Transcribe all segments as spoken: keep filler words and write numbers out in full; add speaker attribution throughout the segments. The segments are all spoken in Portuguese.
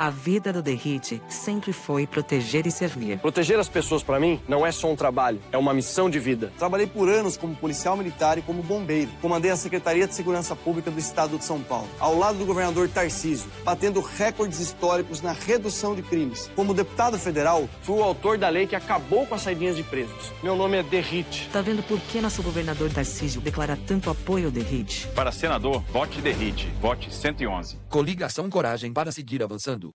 Speaker 1: A vida do Derrite sempre foi proteger e servir.
Speaker 2: Proteger as pessoas, pra mim, não é só um trabalho, é uma missão de vida.
Speaker 3: Trabalhei por anos como policial militar e como bombeiro. Comandei a Secretaria de Segurança Pública do Estado de São Paulo, ao lado do governador Tarcísio, batendo recordes históricos na redução de crimes. Como deputado federal,
Speaker 2: fui o autor da lei que acabou com as saidinhas de presos. Meu nome é Derrite.
Speaker 1: Tá vendo por que nosso governador Tarcísio declara tanto apoio ao Derrite?
Speaker 4: Para senador, vote Derrite. Vote cento e onze.
Speaker 5: Coligação Coragem para seguir avançando.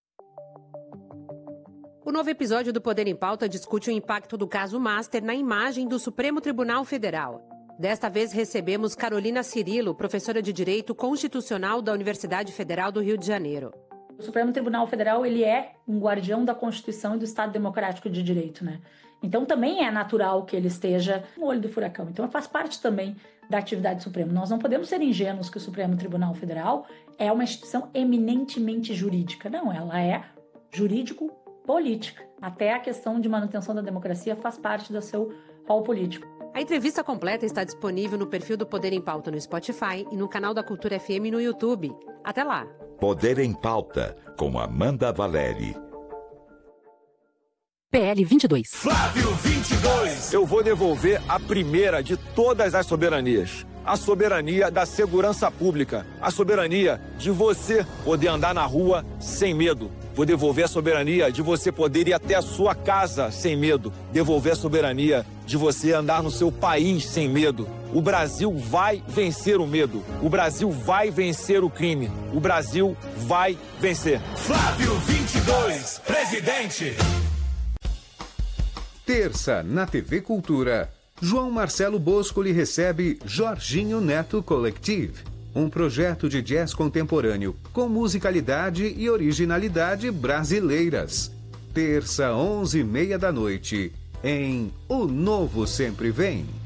Speaker 6: O novo episódio do Poder em Pauta discute o impacto do caso Master na imagem do Supremo Tribunal Federal. Desta vez recebemos Carolina Cirilo, professora de Direito Constitucional da Universidade Federal do Rio de Janeiro.
Speaker 7: O Supremo Tribunal Federal ele é um guardião da Constituição e do Estado Democrático de Direito, né? Então também é natural que ele esteja no olho do furacão. Então faz parte também da atividade do Supremo. Nós não podemos ser ingênuos que o Supremo Tribunal Federal é uma instituição eminentemente jurídica. Não, ela é jurídico-política. Até a questão de manutenção da democracia faz parte do seu rol político.
Speaker 6: A entrevista completa está disponível no perfil do Poder em Pauta no Spotify e no canal da Cultura F M no YouTube. Até lá!
Speaker 8: Poder em Pauta, com Amanda Valeri.
Speaker 6: P L vinte e dois.
Speaker 9: Flávio vinte e dois.
Speaker 10: Eu vou devolver a primeira de todas as soberanias. A soberania da segurança pública. A soberania de você poder andar na rua sem medo. Vou devolver a soberania de você poder ir até a sua casa sem medo. Devolver a soberania de você andar no seu país sem medo. O Brasil vai vencer o medo. O Brasil vai vencer o crime. O Brasil vai vencer.
Speaker 9: Flávio vinte e dois, presidente.
Speaker 11: Terça, na T V Cultura, João Marcelo Boscoli recebe Jorginho Neto Collective, um projeto de jazz contemporâneo com musicalidade e originalidade brasileiras. Terça, onze e meia da noite, em O Novo Sempre Vem.